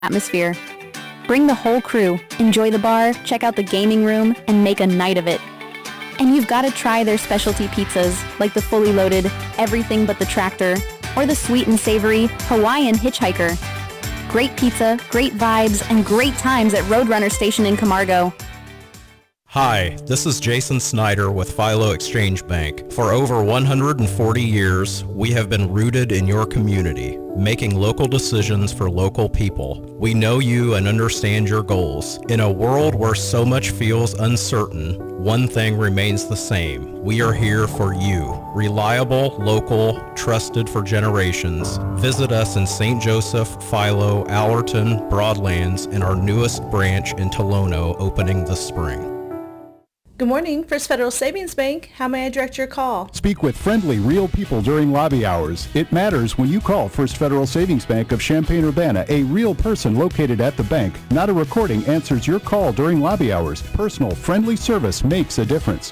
atmosphere. Bring the whole crew, enjoy the bar, check out the gaming room, and make a night of it. And you've got to try their specialty pizzas, like the fully loaded Everything But the Tractor, or the sweet and savory Hawaiian Hitchhiker. Great pizza, great vibes, and great times at Roadrunner Station in Camargo. Hi, this is Jason Snyder with Philo Exchange Bank. For over 140 years, we have been rooted in your community, making local decisions for local people. We know you and understand your goals. In a world where so much feels uncertain, one thing remains the same. We are here for you. Reliable, local, trusted for generations. Visit us in St. Joseph, Philo, Allerton, Broadlands, and our newest branch in Tolono opening this spring. Good morning, First Federal Savings Bank. How may I direct your call? Speak with friendly, real people during lobby hours. It matters when you call First Federal Savings Bank of Champaign-Urbana. A real person located at the bank, not a recording, answers your call during lobby hours. Personal, friendly service makes a difference.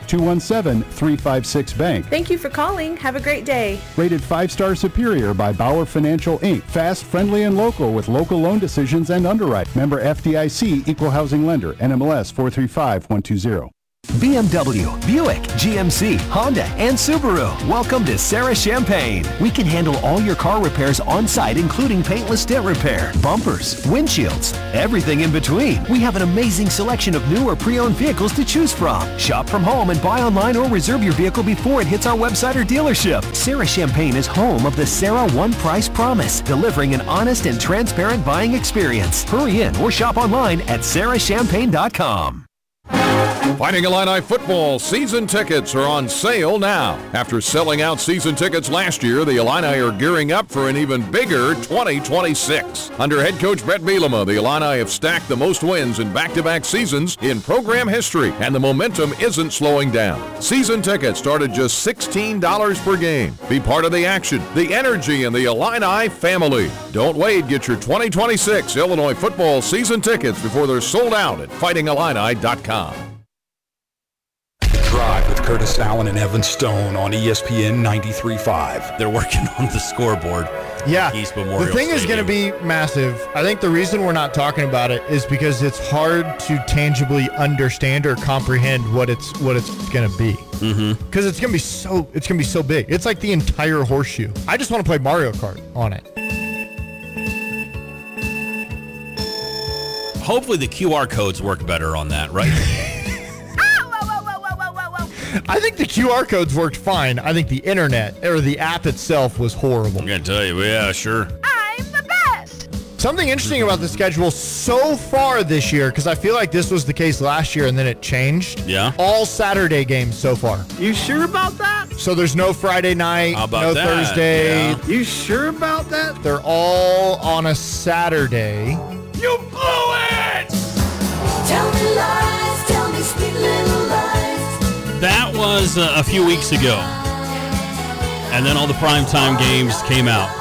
217-356-BANK. Thank you for calling. Have a great day. Rated 5-star superior by Bauer Financial, Inc. Fast, friendly, and local with local loan decisions and underwrite. Member FDIC, Equal Housing Lender, NMLS 435120. BMW, Buick, GMC, Honda, and Subaru. Welcome to Sarah Champagne. We can handle all your car repairs on site, including paintless dent repair, bumpers, windshields, everything in between. We have an amazing selection of new or pre-owned vehicles to choose from. Shop from home and buy online or reserve your vehicle before it hits our website or dealership. Sarah Champagne is home of the Sarah One Price Promise, delivering an honest and transparent buying experience. Hurry in or shop online at sarahchampagne.com. Fighting Illini football season tickets are on sale now. After selling out season tickets last year, the Illini are gearing up for an even bigger 2026. Under head coach Brett Bielema, the Illini have stacked the most wins in back-to-back seasons in program history, and the momentum isn't slowing down. Season tickets start at just $16 per game. Be part of the action, the energy, and the Illini family. Don't wait. Get your 2026 Illinois football season tickets before they're sold out at fightingillini.com. Drive with Curtis Allen and Evan Stone on ESPN 93.5. They're working on the scoreboard. Yeah, East Memorial the thing Stadium. is going to be massive. I think the reason we're not talking about it is because it's hard to tangibly understand or comprehend what it's going to be. Because it's going to be so big. It's like the entire horseshoe. I just want to play Mario Kart on it. Hopefully the QR codes work better on that, right? I think the QR codes worked fine. I think the internet or the app itself was horrible. I'm going to tell you, yeah, sure. I'm the best. Something interesting about the schedule so far this year, because I feel like this was the case last year and then it changed. Yeah. All Saturday games so far. You sure about that? So there's no Friday night, How about no that? Thursday. Yeah. You sure about that? They're all on a Saturday. You blew it! Tell me lies, tell me sweet little lies. That was a few weeks ago. And then all the primetime games came out.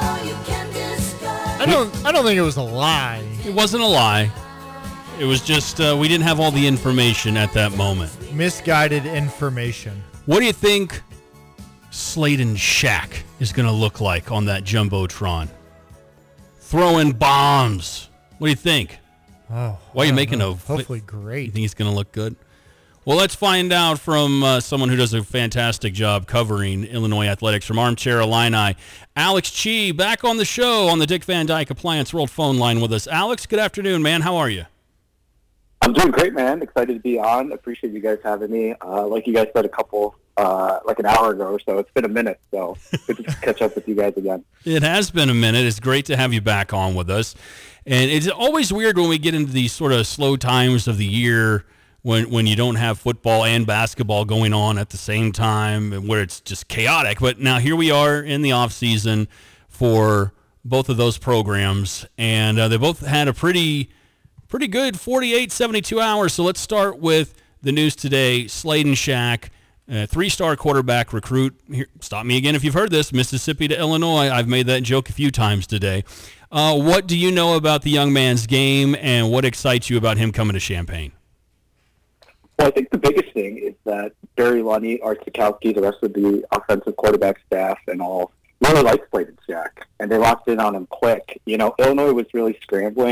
I don't think it was a lie. It wasn't a lie. It was just we didn't have all the information at that moment. Misguided information. What do you think Sladen Shack is going to look like on that Jumbotron? Throwing bombs. What do you think? Oh, Why are you making know. a... Hopefully You great. think he's going to look good? Well, let's find out from someone who does a fantastic job covering Illinois athletics from Armchair Illini. Alex Chi, back on the show on the Dick Van Dyke Appliance World phone line with us. Alex, good afternoon, man. How are you? I'm doing great, man. Excited to be on. Appreciate you guys having me. Like you guys said like an hour ago or so. It's been a minute, so good to catch up with you guys again. It has been a minute. It's great to have you back on with us. And it's always weird when we get into these sort of slow times of the year when you don't have football and basketball going on at the same time, and where it's just chaotic. But now here we are in the off season for both of those programs, and they both had a pretty good 48, 72 hours. So let's start with the news today. Sladen Shack, three-star quarterback recruit. Here, stop me again if you've heard this. Mississippi to Illinois. I've made that joke a few times today. What do you know about the young man's game, and what excites you about him coming to Champaign? Well, I think the biggest thing is that Barry Lunny, Art Sikowski, the rest of the offensive quarterback staff and all really liked Sladen Shack, and they locked in on him quick. You know, Illinois was really scrambling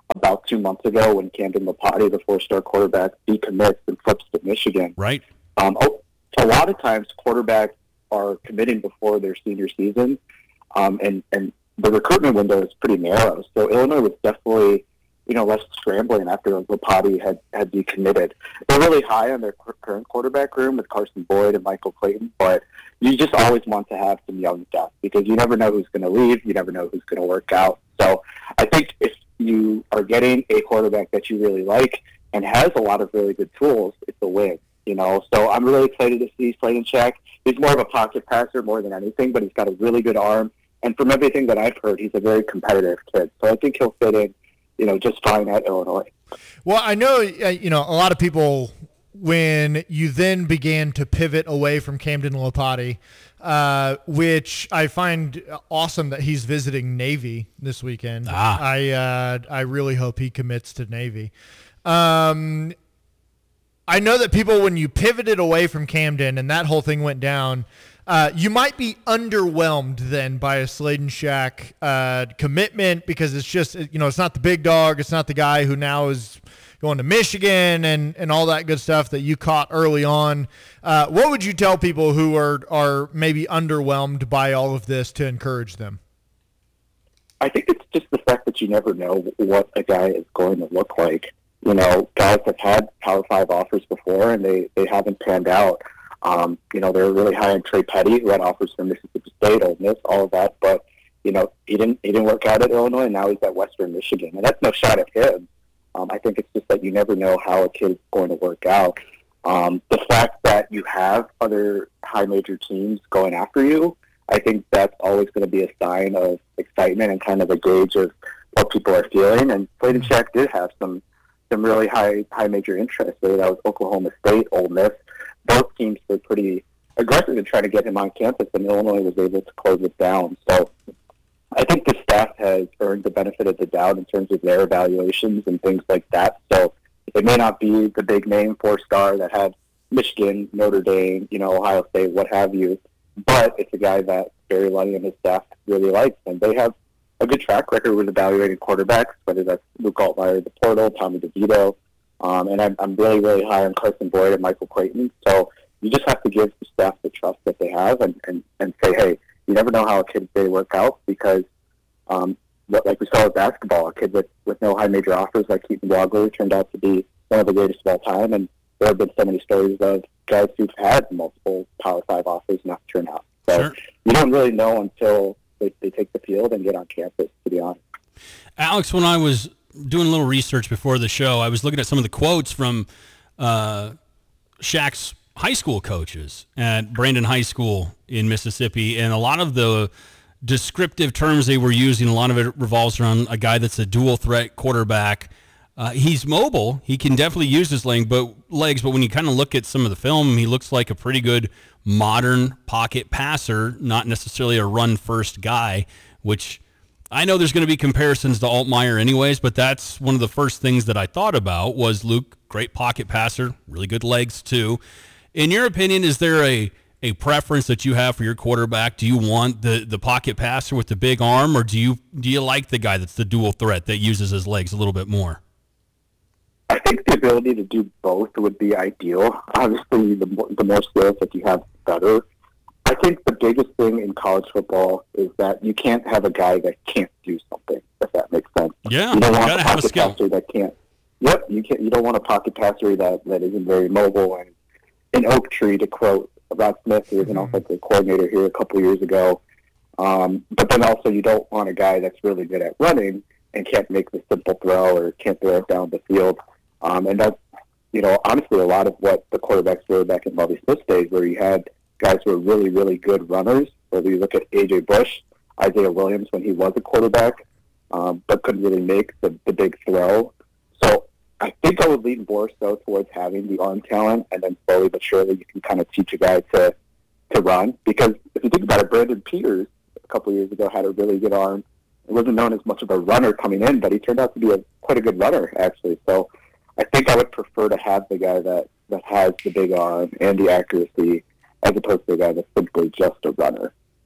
about 2 months ago when Camden Lopati, the 4-star quarterback, decommits and flips to Michigan. Right. A lot of times quarterbacks are committing before their senior season, and the recruitment window is pretty narrow. So Illinois was definitely, less scrambling after Lopati had decommitted. They're really high on their current quarterback room with Carson Boyd and Michael Clayton, but you just always want to have some young stuff because you never know who's going to leave. You never know who's going to work out. So I think if you are getting a quarterback that you really like and has a lot of really good tools, it's a win. So I'm really excited to see Slayton Shack. He's more of a pocket passer more than anything, but he's got a really good arm. And from everything that I've heard, he's a very competitive kid. So I think he'll fit in, just fine at Illinois. Well, I know, a lot of people, when you then began to pivot away from Camden Lopati, which I find awesome that he's visiting Navy this weekend. I really hope he commits to Navy. I know that people, when you pivoted away from Camden and that whole thing went down, you might be underwhelmed then by a Slayton Shack commitment because it's just, it's not the big dog. It's not the guy who now is going to Michigan and all that good stuff that you caught early on. What would you tell people who are maybe underwhelmed by all of this to encourage them? I think it's just the fact that you never know what a guy is going to look like. Guys have had Power 5 offers before, and they haven't panned out. They're really high on Trey Petty, who had offers from Mississippi State, Ole Miss, all of that. But, he didn't work out at Illinois, and now he's at Western Michigan. And that's no shot at him. I think it's just that you never know how a kid's going to work out. The fact that you have other high major teams going after you, I think that's always going to be a sign of excitement and kind of a gauge of what people are feeling. And Slayton Shack did have some really high major interest. Whether that was Oklahoma State, Ole Miss, both teams were pretty aggressive in trying to get him on campus, and Illinois was able to close it down. So I think the staff has earned the benefit of the doubt in terms of their evaluations and things like that. So it may not be the big name 4-star that had Michigan, Notre Dame, Ohio State, what have you, but it's a guy that Barry Lunny and his staff really likes, and they have a good track record with evaluating quarterbacks, whether that's Luke Altmaier, the portal, Tommy DeVito, and I'm really, really high on Carson Boyd and Michael Clayton. So you just have to give the staff the trust that they have and say, hey, you never know how a kid's day work out because, like we saw with basketball, a kid with no high major offers like Keaton Waddle turned out to be one of the greatest of all time, and there have been so many stories of guys who've had multiple Power 5 offers not turn out. So you don't really know until they take the field and get on campus, to be honest. Alex, when I was doing a little research before the show, I was looking at some of the quotes from Shack's high school coaches at Brandon High School in Mississippi, and a lot of the descriptive terms they were using, a lot of it revolves around a guy that's a dual threat quarterback. He's mobile. He can definitely use his legs, but when you kind of look at some of the film, he looks like a pretty good modern pocket passer, not necessarily a run-first guy, which I know there's going to be comparisons to Altmaier anyways, but that's one of the first things that I thought about was Luke, great pocket passer, really good legs too. In your opinion, is there a preference that you have for your quarterback? Do you want the pocket passer with the big arm, or do you like the guy that's the dual threat that uses his legs a little bit more? I think the ability to do both would be ideal. Obviously, the more skills that you have, the better. I think the biggest thing in college football is that you can't have a guy that can't do something, if that makes sense. Yeah, you don't want gotta a have a pocket skill. passer that can't. Yep, you don't want a pocket passer that isn't very mobile and an oak tree, to quote Rod Smith, who was an offensive coordinator here a couple years ago. But then also you don't want a guy that's really good at running and can't make the simple throw or can't throw it down the field. And that's, honestly a lot of what the quarterbacks were back in Lovie Smith's days, where you had guys who were really, really good runners. Whether you look at A.J. Bush, Isaiah Williams when he was a quarterback, but couldn't really make the big throw. So I think I would lean more so towards having the arm talent, and then slowly but surely you can kind of teach a guy to run. Because if you think about it, Brandon Peters a couple of years ago had a really good arm. It wasn't known as much of a runner coming in, but he turned out to be quite a good runner, actually. So I think I would prefer to have the guy that has the big arm and the accuracy as opposed to a guy that's simply just a runner.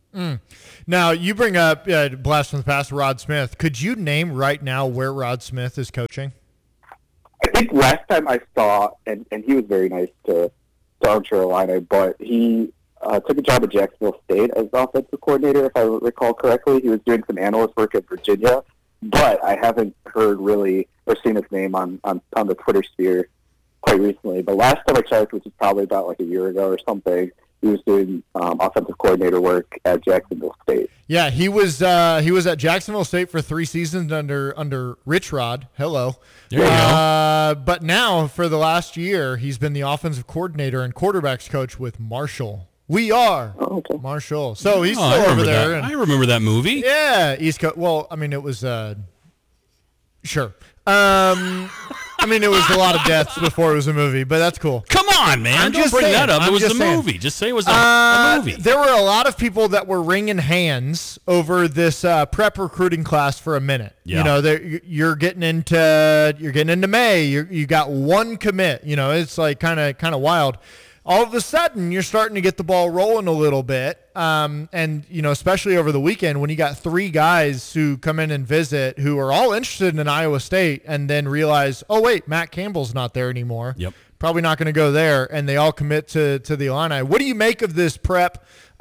Now, you bring up Blast from the Past, Rod Smith. Could you name right now where Rod Smith is coaching? I think last time I saw, and he was very nice to South Carolina, but he took a job at Jacksonville State as offensive coordinator, if I recall correctly. He was doing some analyst work at Virginia, but I haven't heard really or seen his name on the Twitter sphere quite recently. But last time I checked, which is probably about like a year ago or something, he was doing offensive coordinator work at Jacksonville State. Yeah, he was at Jacksonville State for 3 seasons under Rich Rod. Hello. There you go. But now, for the last year, he's been the offensive coordinator and quarterbacks coach with Marshall. We are Marshall. So he's still over there. I remember that movie. Yeah, East Coast. Well, I mean, it was sure. I mean, it was a lot of deaths before it was a movie, but that's cool. Come on, man. Don't bring that up. It was a movie. Just say it was a movie. There were a lot of people that were wringing hands over this prep recruiting class for a minute. Yeah. You know, you're getting into May. You got one commit. You know, it's like kind of wild. All of a sudden, you're starting to get the ball rolling a little bit. And, you know, especially over the weekend when you got 3 guys who come in and visit who are all interested in Iowa State and then realize, oh, wait, Matt Campbell's not there anymore. Yep. Probably not going to go there. And they all commit to the Illini. What do you make of this prep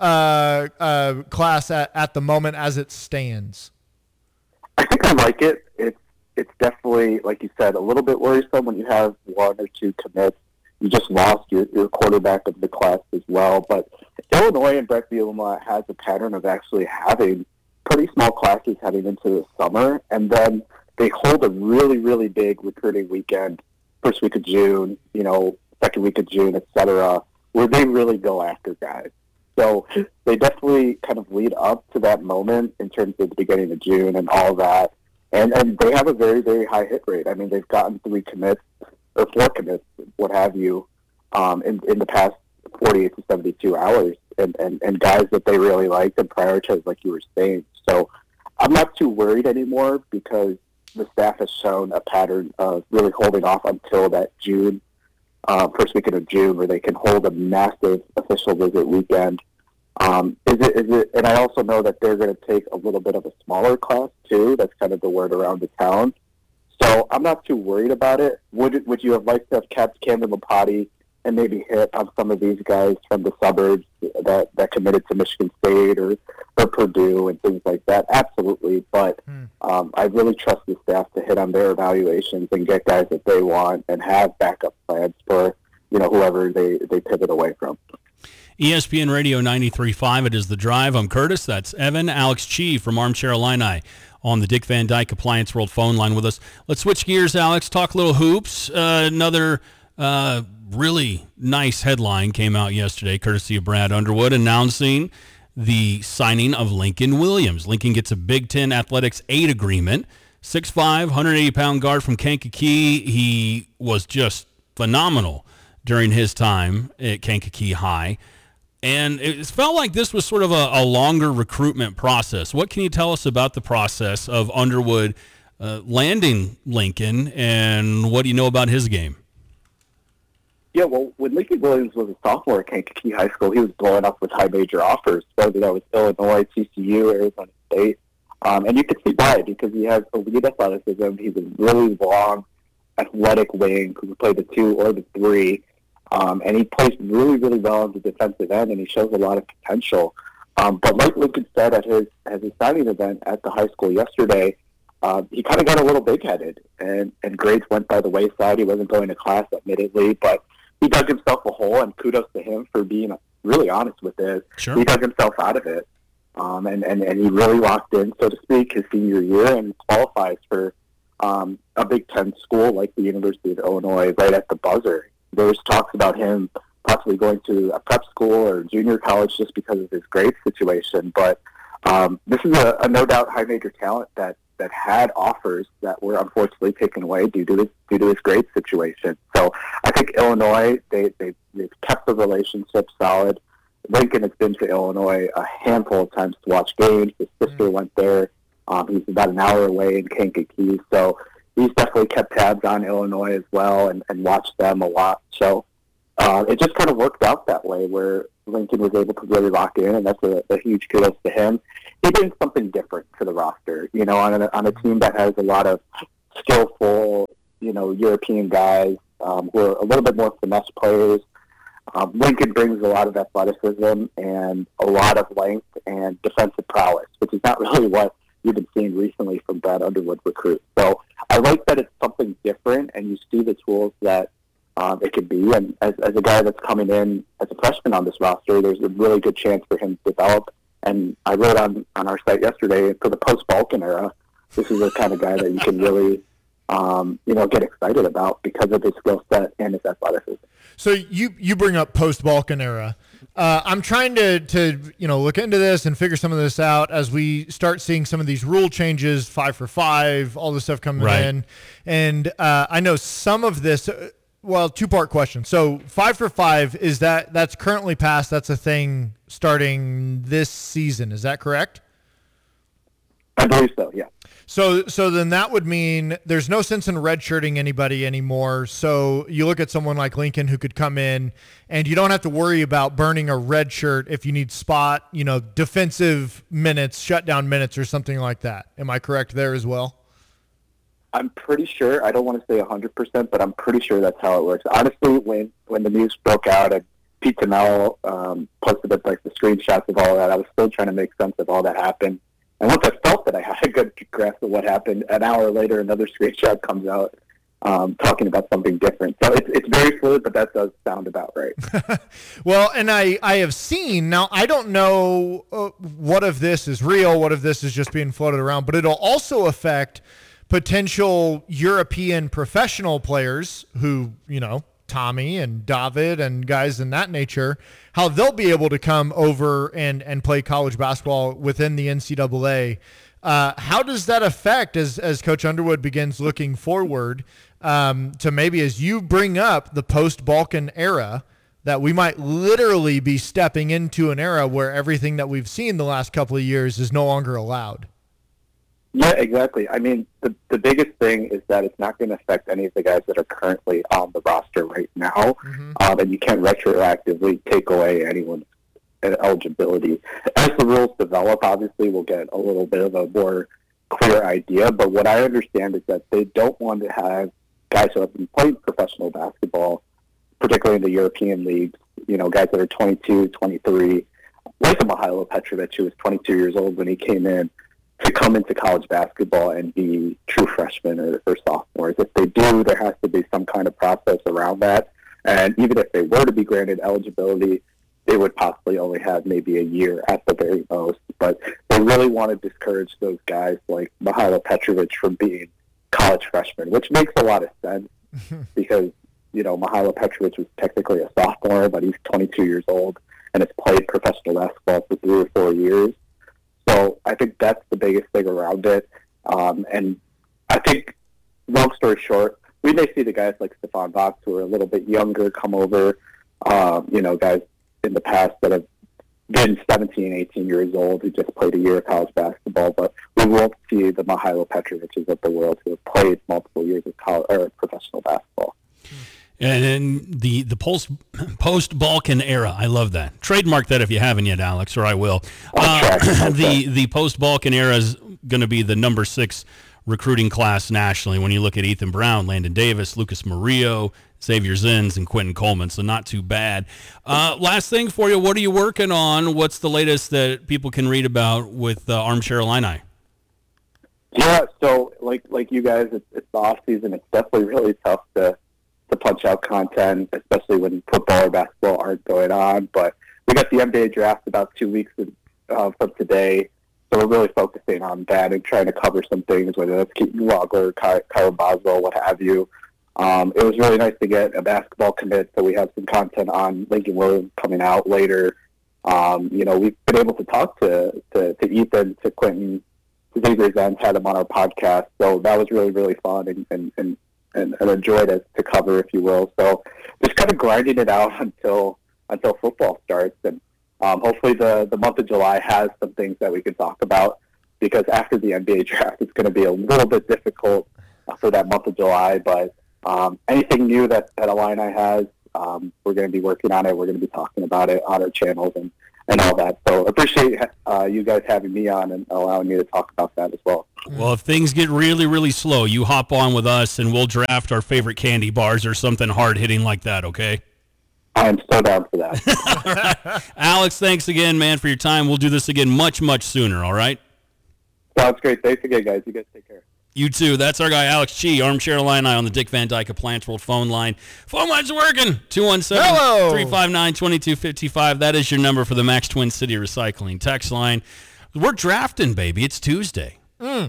class at the moment as it stands? I think I like it. It's definitely, like you said, a little bit worrisome when you have 1 or 2 commits. You just lost your quarterback of the class as well. But Illinois and Brett Bielema has a pattern of actually having pretty small classes heading into the summer, and then they hold a really, really big recruiting weekend, first week of June, you know, second week of June, et cetera, where they really go after guys. So they definitely kind of lead up to that moment in terms of the beginning of June and all that. And they have a very, very high hit rate. I mean, they've gotten 3 commits or 4 commits, what have you, in the past 48 to 72 hours, and guys that they really liked and prioritized, like you were saying. So I'm not too worried anymore because the staff has shown a pattern of really holding off until that June, first weekend of June, where they can hold a massive official visit weekend. Is it? And I also know that they're going to take a little bit of a smaller class too. That's kind of the word around the town. So I'm not too worried about it. Would you have liked to have kept Camden Lopati and maybe hit on some of these guys from the suburbs that committed to Michigan State or Purdue and things like that? Absolutely. But I really trust the staff to hit on their evaluations and get guys that they want and have backup plans for, you know, whoever they pivot away from. ESPN Radio 93.5. It is The Drive. I'm Curtis. That's Evan. Alex Chi from Armchair Illini on the Dick Van Dyke Appliance World phone line with us. Let's switch gears, Alex. Talk a little hoops. Another really nice headline came out yesterday, courtesy of Brad Underwood, announcing the signing of Lincoln Williams. Lincoln gets a Big Ten Athletics 8 agreement. 6'5", 180-pound guard from Kankakee. He was just phenomenal during his time at Kankakee High. And it felt like this was sort of a longer recruitment process. What can you tell us about the process of Underwood landing Lincoln, and what do you know about his game? Yeah, well, when Lincoln Williams was a sophomore at Kankakee High School, he was blowing up with high major offers, whether that was Illinois, TCU, Arizona State. And you could see why, because he has elite athleticism. He's a really long, athletic wing who can play the 2 or the 3. And he plays really, really well on the defensive end, and he shows a lot of potential. But like Lincoln said at his signing event at the high school yesterday, he kind of got a little big-headed, and grades went by the wayside. He wasn't going to class, admittedly, but he dug himself a hole, and kudos to him for being really honest with it. Sure. He dug himself out of it, and he really locked in, so to speak, his senior year and qualifies for a Big Ten school like the University of Illinois right at the buzzer. There's talks about him possibly going to a prep school or junior college just because of his grade situation. But this is a no doubt high major talent that had offers that were unfortunately taken away due to his grade situation. So I think Illinois, they've kept the relationship solid. Lincoln has been to Illinois a handful of times to watch games. His sister went there. He's about an hour away in Kankakee. So he's definitely kept tabs on Illinois as well and watched them a lot. So it just kind of worked out that way where Lincoln was able to really lock in, and that's a huge kudos to him. He brings something different to the roster, on a team that has a lot of skillful, European guys who are a little bit more finesse players. Lincoln brings a lot of athleticism and a lot of length and defensive prowess, which is not really what you've been seeing recently from Brad Underwood recruits. So I like that it's something different, and you see the tools that it could be. And as a guy that's coming in as a freshman on this roster, there's a really good chance for him to develop. And I wrote on our site yesterday, for the post-Balkan era, this is the kind of guy that you can really get excited about because of his skill set and his athleticism. So you bring up post-Balkan era. I'm trying to look into this and figure some of this out as we start seeing some of these rule changes, 5-for-5, all this stuff coming in. And I know some of this, two-part question. So 5-for-5, that's currently passed. That's a thing starting this season. Is that correct? I believe so, yeah. So then that would mean there's no sense in redshirting anybody anymore. So you look at someone like Lincoln who could come in, and you don't have to worry about burning a red shirt if you need spot, defensive minutes, shutdown minutes, or something like that. Am I correct there as well? I'm pretty sure. I don't want to say 100%, but I'm pretty sure that's how it works. Honestly, when the news broke out and Pete Tamel posted the screenshots of all of that, I was still trying to make sense of all that happened. And once I felt that I had a good grasp of what happened, an hour later, another screenshot comes out talking about something different. So it's very fluid, but that does sound about right. Well, and I have seen, now I don't know what of this is real, what of this is just being floated around, but it'll also affect potential European professional players who, Tommy and David and guys in that nature, how they'll be able to come over and play college basketball within the NCAA. How does that affect as Coach Underwood begins looking forward to maybe, as you bring up the post-Balkan era, that we might literally be stepping into an era where everything that we've seen the last couple of years is no longer allowed? Yeah, exactly. I mean, the biggest thing is that it's not going to affect any of the guys that are currently on the roster right now, and you can't retroactively take away anyone's eligibility. As the rules develop, obviously, we'll get a little bit of a more clear idea, but what I understand is that they don't want to have guys who have been playing professional basketball, particularly in the European leagues, guys that are 22, 23, like a Mihailo Petrovic, who was 22 years old when he came in, to come into college basketball and be true freshmen or sophomores. If they do, there has to be some kind of process around that. And even if they were to be granted eligibility, they would possibly only have maybe a year at the very most. But they really want to discourage those guys like Mihailo Petrovic from being college freshmen, which makes a lot of sense because, Mihailo Petrovic was technically a sophomore, but he's 22 years old and has played professional basketball for 3 or 4 years. So I think that's the biggest thing around it. And I think, long story short, we may see the guys like Stefan Vox, who are a little bit younger, come over, guys in the past that have been 17, 18 years old who just played a year of college basketball, but we won't see the Mihailo Petrovics of the world who have played multiple years of college or professional basketball. And then the post-Balkan era, I love that. Trademark that if you haven't yet, Alex, or I will. The post-Balkan era is going to be the number 6 recruiting class nationally when you look at Ethan Brown, Landon Davis, Lucas Murillo, Xavier Zins, and Quentin Coleman, so not too bad. Last thing for you, what are you working on? What's the latest that people can read about with Armchair Illini? Yeah, so like you guys, it's the off-season. It's definitely really tough to punch out content, especially when football or basketball aren't going on. But we got the NBA draft about 2 weeks from today, so we're really focusing on that and trying to cover some things, whether that's Keaton Wagler, Kyle Boswell, what have you. It was really nice to get a basketball commit, so we have some content on Lincoln Williams coming out later. We've been able to talk to Ethan, to Quentin, to Xavier Zens, had him on our podcast, so that was really, really fun and a joy to cover, if you will. So just kind of grinding it out until football starts. And hopefully the month of July has some things that we can talk about, because after the NBA draft, it's going to be a little bit difficult for that month of July. But anything new that Illini has, we're going to be working on it. We're going to be talking about it on our channels and all that. So appreciate you guys having me on and allowing me to talk about that as well. Well, if things get really, really slow, you hop on with us and we'll draft our favorite candy bars or something hard-hitting like that, okay? I am so down for that. All right. Alex, thanks again, man, for your time. We'll do this again much, much sooner, all right? Sounds great. Thanks again, guys. You guys take care. You too. That's our guy, Alex Chi, Armchair Illini on the Dick Van Dyke of Plants World phone line. Phone line's working. 217-359-2255. That is your number for the Max Twin City Recycling text line. We're drafting, baby. It's Tuesday. You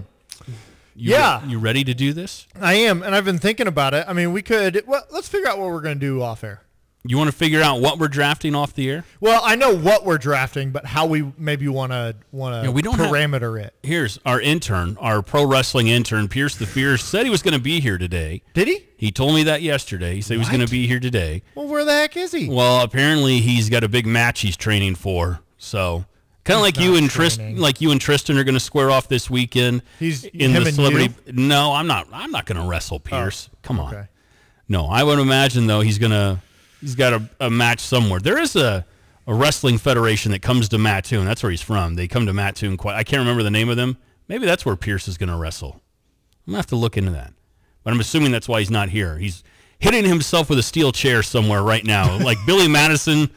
ready to do this? I am, and I've been thinking about it. I mean, let's figure out what we're going to do off air. You want to figure out what we're drafting off the air? Well, I know what we're drafting, but how we maybe want to parameter it. Here's our intern, our pro wrestling intern, Pierce the Fierce, said he was going to be here today. Did he? He told me that yesterday. He said he was going to be here today. Well, where the heck is he? Well, apparently he's got a big match he's training for. So, kind of like you and Tristan, are going to square off this weekend. He's in him the and celebrity. you? No, I'm not going to wrestle Pierce. Come on. Okay. No, I would imagine though he's got a match somewhere. There is a wrestling federation that comes to Mattoon. That's where he's from. They come to Mattoon quite. I can't remember the name of them. Maybe that's where Pierce is going to wrestle. I'm going to have to look into that. But I'm assuming that's why he's not here. He's hitting himself with a steel chair somewhere right now, like Billy Madison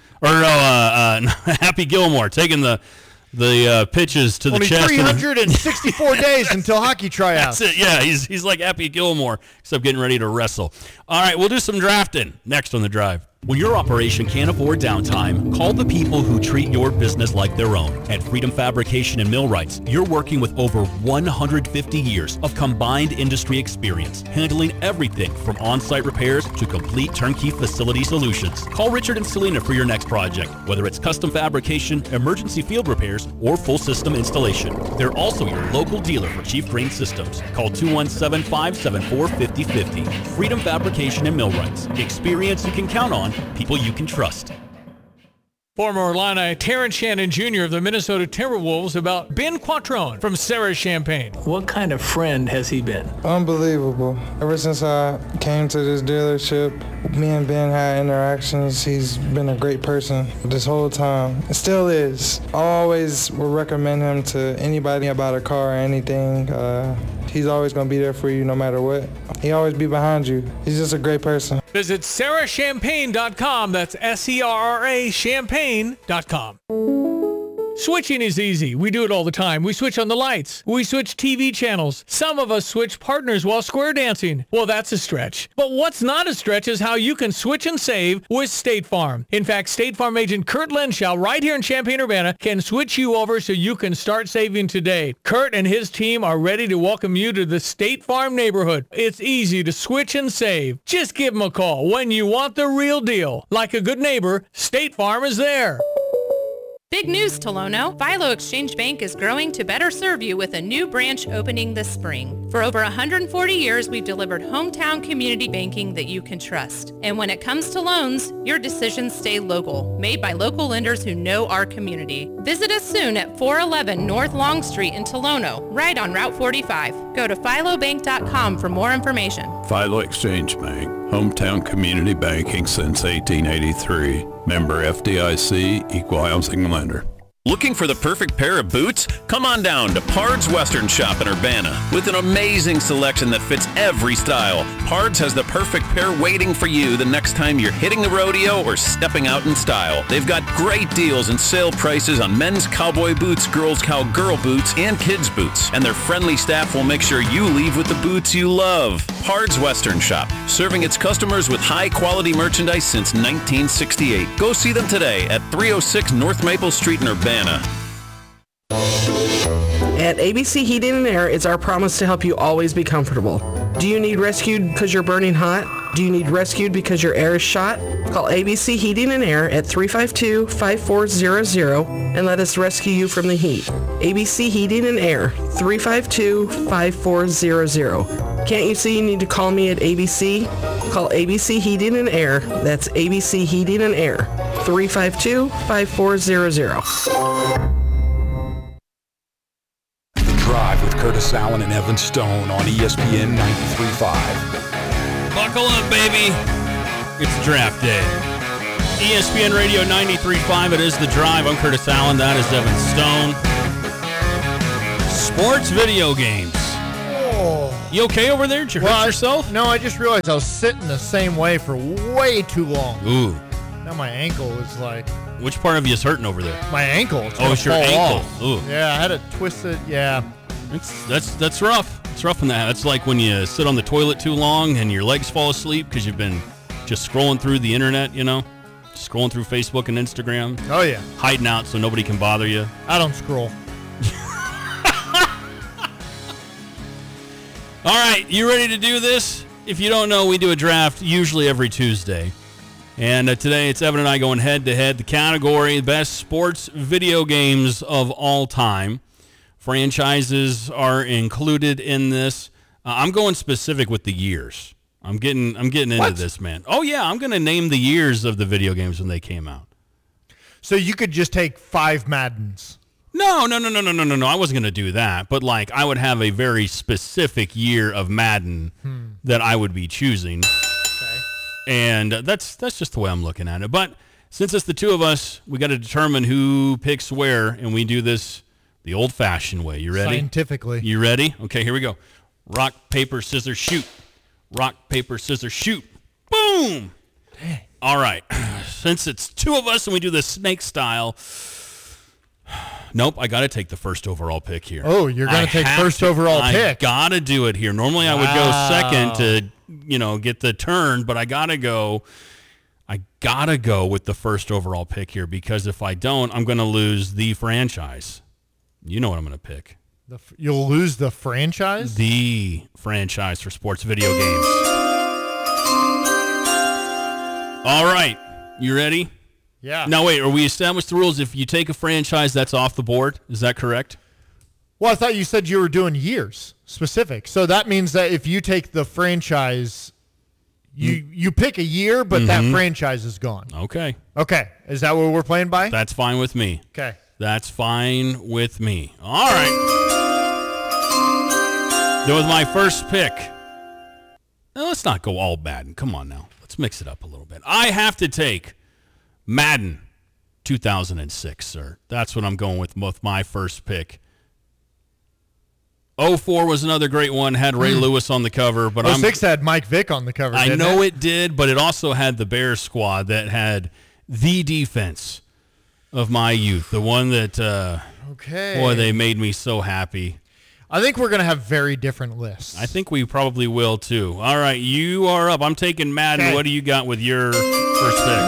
Happy Gilmore taking the pitches to the chest. 364 days until hockey tryouts. That's it. Yeah, he's like Happy Gilmore, except getting ready to wrestle. All right, we'll do some drafting next on The Drive. When your operation can't afford downtime, call the people who treat your business like their own. At Freedom Fabrication and Millwrights, you're working with over 150 years of combined industry experience, handling everything from on-site repairs to complete turnkey facility solutions. Call Richard and Selena for your next project, whether it's custom fabrication, emergency field repairs, or full system installation. They're also your local dealer for Chief Grain Systems. Call 217-574-5050. Freedom Fabrication and Millwrights. Experience you can count on. People you can trust. Former Illini Terrence Shannon Jr. of the Minnesota Timberwolves about Ben Quattrone from Sarah Champagne. What kind of friend has he been? Unbelievable. Ever since I came to this dealership, me and Ben had interactions. He's been a great person this whole time. It still is. I always would recommend him to anybody about a car or anything. He's always going to be there for you no matter what. He always be behind you. He's just a great person. Visit SarahChampagne.com. That's SERRA Champagne.com. Switching is easy. We do it all the time. We switch on the lights. We switch TV channels. Some of us switch partners while square dancing. Well, that's a stretch. But what's not a stretch is how you can switch and save with State Farm. In fact, State Farm agent Kurt Lenschow right here in Champaign-Urbana can switch you over so you can start saving today. Kurt and his team are ready to welcome you to the State Farm neighborhood. It's easy to switch and save. Just give them a call when you want the real deal. Like a good neighbor, State Farm is there. Big news, Tolono. Philo Exchange Bank is growing to better serve you with a new branch opening this spring. For over 140 years, we've delivered hometown community banking that you can trust. And when it comes to loans, your decisions stay local, made by local lenders who know our community. Visit us soon at 411 North Long Street in Tolono, right on Route 45. Go to philobank.com for more information. Philo Exchange Bank, hometown community banking since 1883. Member FDIC, equal housing lender. Looking for the perfect pair of boots? Come on down to Pard's Western Shop in Urbana. With an amazing selection that fits every style, Pard's has the perfect pair waiting for you the next time you're hitting the rodeo or stepping out in style. They've got great deals and sale prices on men's cowboy boots, girls' cowgirl boots, and kids' boots. And their friendly staff will make sure you leave with the boots you love. Pard's Western Shop, serving its customers with high-quality merchandise since 1968. Go see them today at 306 North Maple Street in Urbana. At ABC Heating and Air, it's our promise to help you always be comfortable. Do you need rescued because you're burning hot? Do you need rescued because your air is shot? Call ABC Heating and Air at 352-5400 and let us rescue you from the heat. ABC Heating and Air, 352-5400. Can't you see you need to call me at ABC? Call ABC Heating and Air. That's ABC Heating and Air, 352-5400. Drive with Curtis Allen and Evan Stone on ESPN 93.5. Buckle up, baby. It's draft day. ESPN Radio 93.5. It is The Drive. I'm Curtis Allen. That is Evan Stone. Sports video games. Oh. You okay over there? Did you hurt yourself? No, I just realized I was sitting the same way for way too long. Ooh. Now my ankle is like... Which part of you is hurting over there? My ankle. It's it's your ankle. Off. Ooh. Yeah, I had it twisted. Yeah. That's rough. It's rough in that. It's like when you sit on the toilet too long and your legs fall asleep because you've been just scrolling through the internet, you know? Scrolling through Facebook and Instagram. Oh, yeah. Hiding out so nobody can bother you. I don't scroll. All right, you ready to do this? If you don't know, we do a draft usually every Tuesday. And today it's Evan and I going head-to-head. The category, best sports video games of all time. Franchises are included in this. I'm going specific with the years. I'm getting into this, man. Oh, yeah, I'm going to name the years of the video games when they came out. So you could just take 5 Maddens. No. I wasn't going to do that. But, like, I would have a very specific year of Madden that I would be choosing. Okay. And that's just the way I'm looking at it. But since it's the two of us, we got to determine who picks where, and we do this the old-fashioned way. You ready? Scientifically. You ready? Okay, here we go. Rock, paper, scissors, shoot. Rock, paper, scissors, shoot. Boom! Dang. All right. Since it's two of us and we do this snake style, nope, I got to take the first overall pick here. Oh, you're going to take first overall pick. I got to do it here. Normally I would go second to, get the turn, but I got to go with the first overall pick here because if I don't, I'm going to lose the franchise. You know what I'm going to pick. You'll lose the franchise? The franchise for sports video games. All right. You ready? Yeah. Now, wait. Are we established the rules? If you take a franchise, that's off the board. Is that correct? Well, I thought you said you were doing years specific. So that means that if you take the franchise, you pick a year, but that franchise is gone. Okay. Okay. Is that what we're playing by? That's fine with me. Okay. That's fine with me. All right. Then with my first pick, now let's not go all Madden. Come on now. Let's mix it up a little bit. I have to take Madden 2006, sir. That's what I'm going with my first pick. 04 was another great one. Had Ray Lewis on the cover. But 06 had Mike Vick on the cover, I know it did, but it also had the Bears squad that had the defense of my youth. The one that, boy, they made me so happy. I think we're going to have very different lists. I think we probably will, too. All right, you are up. I'm taking Madden. Okay. What do you got with your first pick?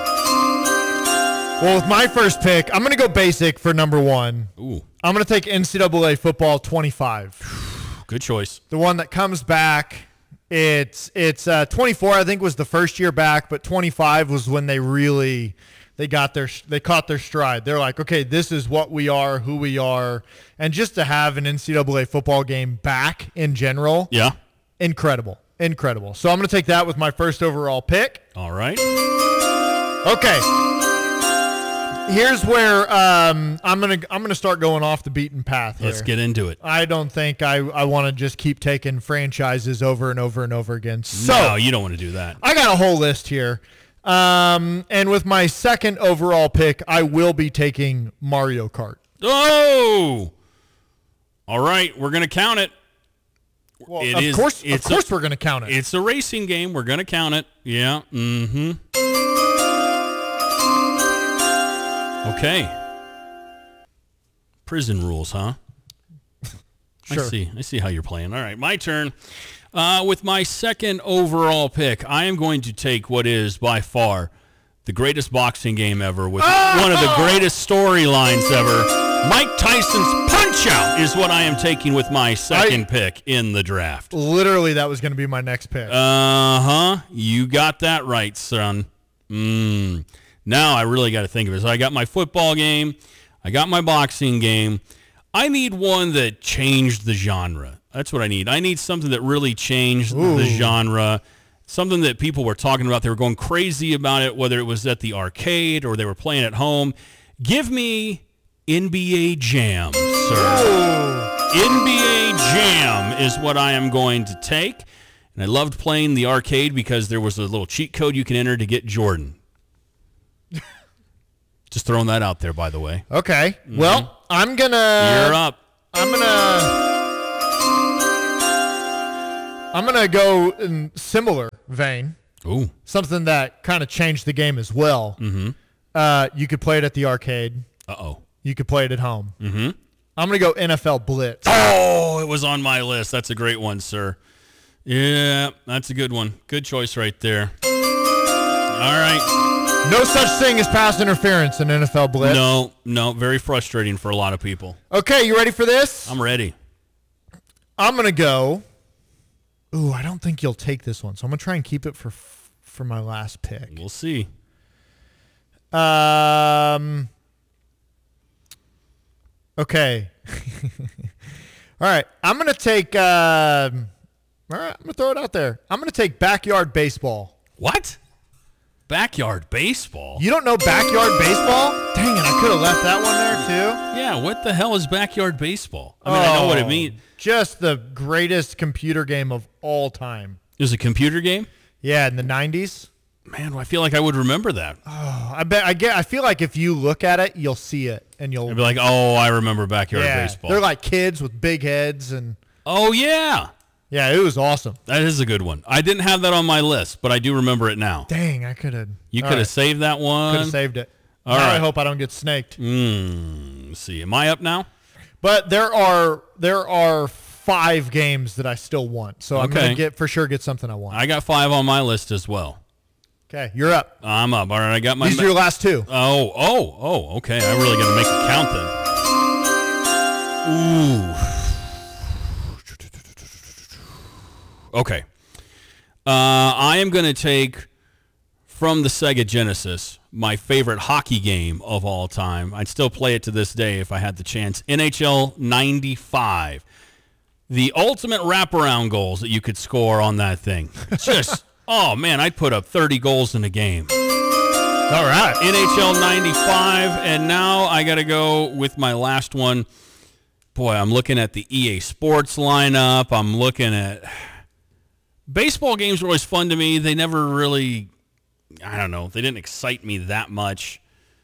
Well, with my first pick, I'm going to go basic for number one. Ooh. I'm going to take NCAA Football 25. Good choice. The one that comes back. It's 24, I think, was the first year back, but 25 was when they caught their stride. They're like, okay, this is what we are, who we are. And just to have an NCAA football game back in general, yeah, incredible. So I'm going to take that with my first overall pick. All right. Okay. Here's where I'm gonna start going off the beaten path here. Let's get into it. I don't think I want to just keep taking franchises over and over and over again. So, no, you don't want to do that. I got a whole list here. And with my second overall pick, I will be taking Mario Kart. Oh! All right, we're going to count it. Well, of course we're going to count it. It's a racing game. We're going to count it. Yeah. Mm-hmm. Okay. Prison rules, huh? Sure. I see how you're playing. All right, my turn. With my second overall pick, I am going to take what is by far the greatest boxing game ever with one of the greatest storylines ever. Mike Tyson's Punch-Out is what I am taking with my second pick in the draft. Literally, that was going to be my next pick. Uh-huh. You got that right, son. Now I really got to think of it. So I got my football game. I got my boxing game. I need one that changed the genre. That's what I need. I need something that really changed the genre, something that people were talking about. They were going crazy about it, whether it was at the arcade or they were playing at home. Give me NBA Jam, sir. NBA Jam is what I am going to take. And I loved playing the arcade because there was a little cheat code you can enter to get Jordan. Just throwing that out there, by the way. Okay. Well, I'm going to... You're up. I'm going to go in similar vein. Ooh. Something that kind of changed the game as well. Mm-hmm. You could play it at the arcade. Uh-oh. You could play it at home. Mm-hmm. I'm going to go NFL Blitz. Oh, it was on my list. That's a great one, sir. Yeah, that's a good one. Good choice right there. All right. No such thing as pass interference in NFL Blitz. No. Very frustrating for a lot of people. Okay, you ready for this? I'm ready. I'm going to go. Ooh, I don't think you'll take this one, so I'm going to try and keep it for my last pick. We'll see. Okay. All right. I'm going to take all right, I'm going to throw it out there. I'm going to take backyard baseball. What? Backyard baseball? You don't know backyard baseball? Dang it, I could have left that one there too. Yeah, what the hell is backyard baseball? I mean, I know what it means. Just the greatest computer game of all time. It was a computer game? Yeah, in the 90s. Man, I feel like I would remember that. Oh, I feel like if you look at it, you'll see it and you'll be like, "Oh, I remember backyard baseball." They're like kids with big heads and oh yeah. Yeah, it was awesome. That is a good one. I didn't have that on my list, but I do remember it now. Dang, I could have. You could have saved that one. Could have saved it. All now right. I hope I don't get snaked. Let's see. Am I up now? But there are 5 games that I still want, so I'm gonna get something I want. I got 5 on my list as well. Okay, you're up. I'm up. All right, I got my. These are your last 2. Oh. Okay, I really got to make it count then. Ooh. Okay. I am going to take from the Sega Genesis my favorite hockey game of all time. I'd still play it to this day if I had the chance. NHL 95. The ultimate wraparound goals that you could score on that thing. Just, oh man, I'd put up 30 goals in a game. All right. NHL 95. And now I got to go with my last one. Boy, I'm looking at the EA Sports lineup. I'm looking at... Baseball games were always fun to me. They never really, I don't know, they didn't excite me that much.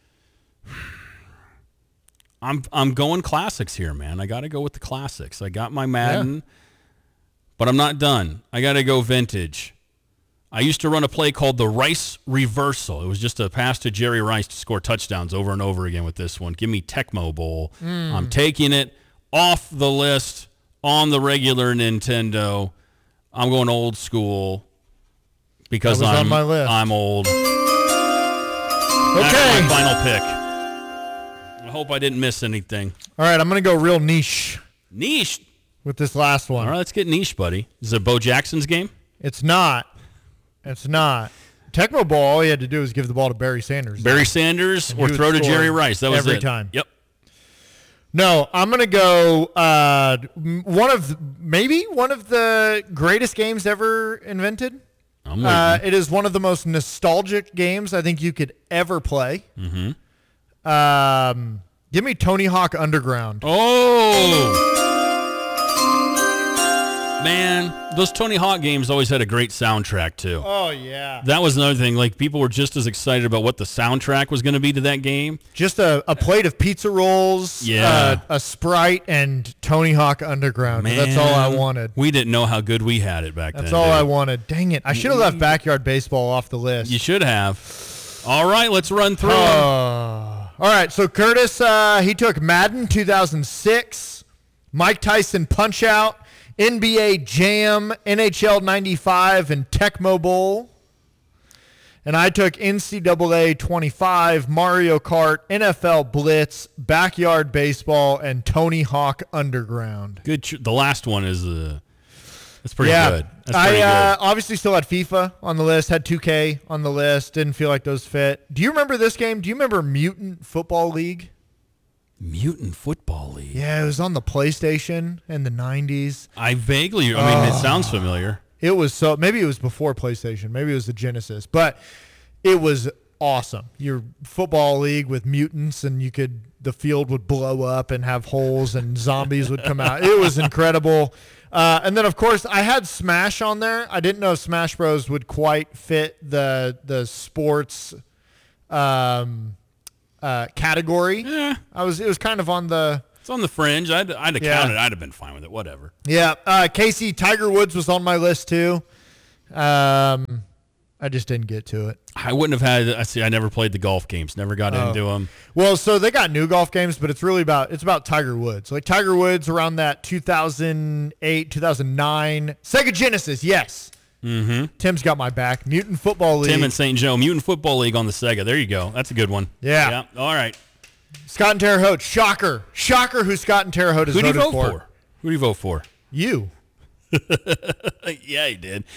I'm going classics here, man. I got to go with the classics. I got my Madden, but I'm not done. I got to go vintage. I used to run a play called the Rice Reversal. It was just a pass to Jerry Rice to score touchdowns over and over again with this one. Give me Tecmo Bowl. I'm taking it off the list on the regular Nintendo. I'm going old school because on my list. I'm old. Okay. That's my final pick. I hope I didn't miss anything. All right, I'm going to go real niche. Niche? With this last one. All right, let's get niche, buddy. Is it Bo Jackson's game? It's not. Tecmo Bowl, all you had to do was give the ball to Barry Sanders. Barry Sanders or throw to Jerry Rice. That was every it. time. Yep. No, I'm going to go one of the greatest games ever invented. It is one of the most nostalgic games I think you could ever play. Mm-hmm. Give me Tony Hawk Underground. Oh! Man, those Tony Hawk games always had a great soundtrack, too. Oh, yeah. That was another thing. Like, people were just as excited about what the soundtrack was going to be to that game. Just a plate of pizza rolls, a Sprite, and Tony Hawk Underground. Man, that's all I wanted. We didn't know how good we had it back then. That's all I wanted. Dang it. I should have left backyard baseball off the list. You should have. All right, let's run through them. All right, so Curtis, he took Madden 2006, Mike Tyson Punch-Out, NBA Jam, NHL 95, and Tecmo Bowl. And I took NCAA 25, Mario Kart, NFL Blitz, Backyard Baseball, and Tony Hawk Underground. Good. The last one is that's pretty good. That's pretty I good. obviously still had FIFA on the list, had 2K on the list, didn't feel like those fit. Do you remember this game? Do you remember Mutant Football League? Mutant Football League. Yeah, it was on the PlayStation in the 90s. I mean, it sounds familiar. It was maybe it was before PlayStation. Maybe it was the Genesis. But it was awesome. Your football league with mutants, and the field would blow up and have holes and zombies would come out. It was incredible. And then, of course, I had Smash on there. I didn't know Smash Bros. Would quite fit the sports category. Yeah. It was kind of on the... It's on the fringe. I'd have counted. I'd have been fine with it. Whatever. Yeah. Casey, Tiger Woods was on my list, too. I just didn't get to it. I wouldn't have had. I never played the golf games. Never got into them. Well, so they got new golf games, but it's about Tiger Woods. Like Tiger Woods around that 2008, 2009 Sega Genesis. Yes. Mm-hmm. Tim's got my back. Mutant Football League. Tim and St. Joe. Mutant Football League on the Sega. There you go. That's a good one. Yeah. All right. Scott and Terre Haute. Shocker who Scott and Terre Haute has voted for. Who do you vote for? You. Yeah, he did.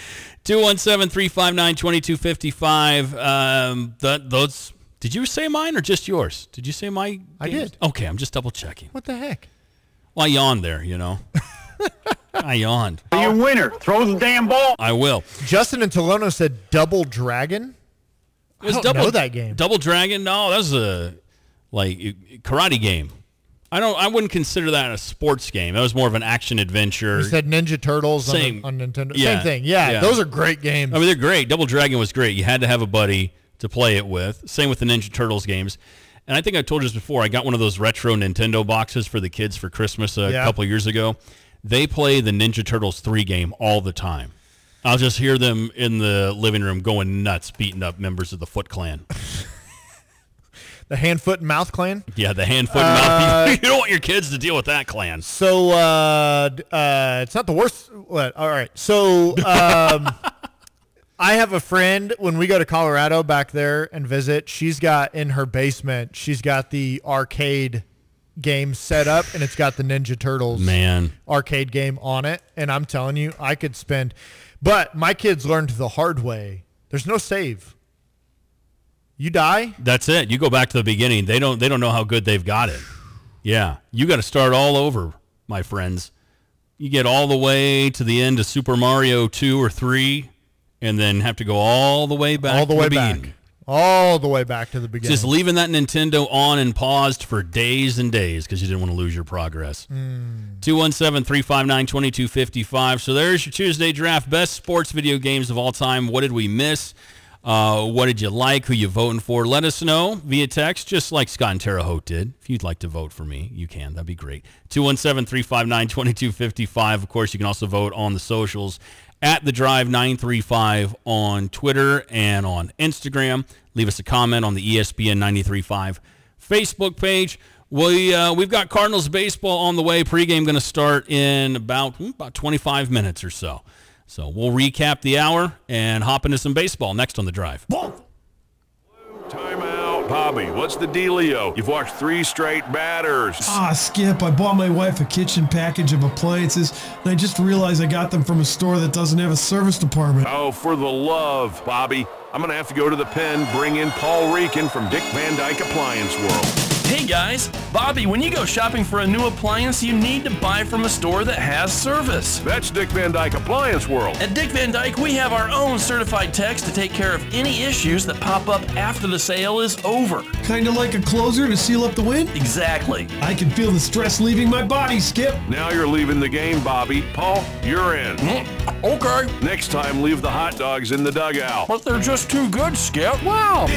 217-359-2255. Those. Did you say mine or just yours? Did you say my games? I did. Okay, I'm just double checking. What the heck? Well, I yawned there, I yawned. Are you a winner? Throw the damn ball. I will. Justin and Tolono said Double Dragon. I don't know that game. Double Dragon? No, that was a karate game. I wouldn't consider that a sports game. That was more of an action adventure. You said Ninja Turtles on Nintendo. Same thing. Yeah, those are great games. I mean, they're great. Double Dragon was great. You had to have a buddy to play it with. Same with the Ninja Turtles games. And I think I told you this before. I got one of those retro Nintendo boxes for the kids for Christmas a couple years ago. They play the Ninja Turtles 3 game all the time. I'll just hear them in the living room going nuts, beating up members of the Foot Clan. The Hand, Foot, and Mouth Clan? Yeah, the Hand, Foot, and Mouth. You don't want your kids to deal with that clan. So, it's not the worst. All right. So, I have a friend, when we go to Colorado back there and visit, she's got in her basement, she's got the arcade game set up, and it's got the Ninja Turtles arcade game on it. And I'm telling you, I could spend... But my kids learned the hard way. There's no save. You die? That's it. You go back to the beginning. They don't know how good they've got it. Yeah. You got to start all over, my friends. You get all the way to the end of Super Mario 2 or 3 and then have to go all the way back to the beginning. All the way back to the beginning. Just leaving that Nintendo on and paused for days and days because you didn't want to lose your progress. 217-359-2255. So there's your Tuesday draft. Best sports video games of all time. What did we miss? What did you like? Who you voting for? Let us know via text, just like Scott and Terre Haute did. If you'd like to vote for me, you can. That'd be great. 217-359-2255. Of course, you can also vote on the socials at The Drive 935 on Twitter and on Instagram. Leave us a comment on the ESPN 93.5 Facebook page. We've got Cardinals baseball on the way. Pregame going to start in about 25 minutes or so. So we'll recap the hour and hop into some baseball next on The Drive. Timeout. Bobby, what's the dealio? You've watched 3 straight batters. Skip, I bought my wife a kitchen package of appliances, and I just realized I got them from a store that doesn't have a service department. Oh, for the love, Bobby. I'm going to have to go to the pen, bring in Paul Rican from Dick Van Dyke Appliance World. Hey guys, Bobby, when you go shopping for a new appliance, you need to buy from a store that has service. That's Dick Van Dyke Appliance World. At Dick Van Dyke, we have our own certified techs to take care of any issues that pop up after the sale is over. Kinda like a closer to seal up the win? Exactly. I can feel the stress leaving my body, Skip. Now you're leaving the game, Bobby. Paul, you're in. Okay. Next time, leave the hot dogs in the dugout. But they're just too good, Skip. Wow.